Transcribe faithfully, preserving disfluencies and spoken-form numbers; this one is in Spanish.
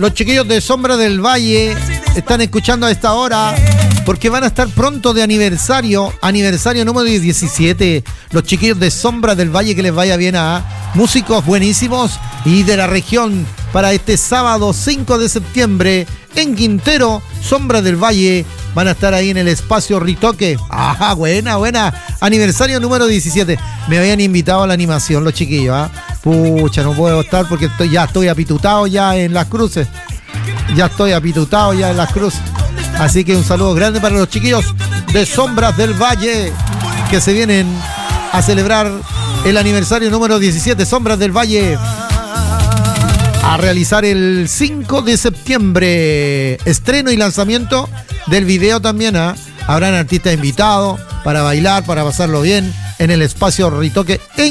Los chiquillos de Sombra del Valle están escuchando a esta hora porque van a estar pronto de aniversario, aniversario número diecisiete. Los chiquillos de Sombra del Valle, que les vaya bien a músicos buenísimos y de la región para este sábado cinco de septiembre en Quintero. Sombra del Valle van a estar ahí en el espacio Ritoque. Ajá, buena, buena. Aniversario número diecisiete. Me habían invitado a la animación los chiquillos, ¿ah? ¿eh? Pucha, no puedo estar porque estoy, ya estoy apitutado ya en Las Cruces. Ya estoy apitutado ya en Las Cruces. Así que un saludo grande para los chiquillos de Sombras del Valle que se vienen a celebrar el aniversario número diecisiete. Sombras del Valle a realizar el cinco de septiembre. Estreno y lanzamiento del video también, ¿eh? Habrán artistas invitados para bailar, para pasarlo bien en el espacio Ritoque en